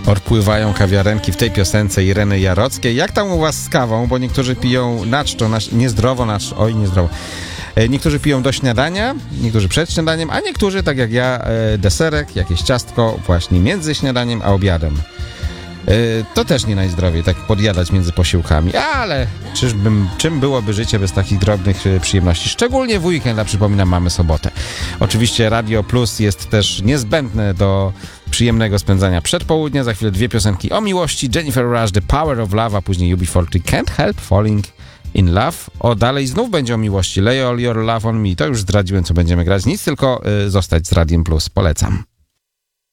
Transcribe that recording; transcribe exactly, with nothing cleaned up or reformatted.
Odpływają kawiarenki w tej piosence Ireny Jarockiej. Jak tam u was z kawą? Bo niektórzy piją na czczo, na, niezdrowo, na czczo, oj niezdrowo. Niektórzy piją do śniadania, niektórzy przed śniadaniem, a niektórzy, tak jak ja, deserek, jakieś ciastko właśnie między śniadaniem a obiadem. To też nie najzdrowiej, tak podjadać między posiłkami, ale czyżbym, czym byłoby życie bez takich drobnych przyjemności? Szczególnie w weekend, a przypominam, mamy sobotę. Oczywiście Radio Plus jest też niezbędne do przyjemnego spędzania przedpołudnia. Za chwilę dwie piosenki o miłości. Jennifer Rush, The Power of Love, a później U B cztery, Can't Help Falling in Love. O, dalej znów będzie o miłości. Lay All Your Love on Me. To już zdradziłem, co będziemy grać. Nic, tylko y, zostać z Radiem Plus. Polecam.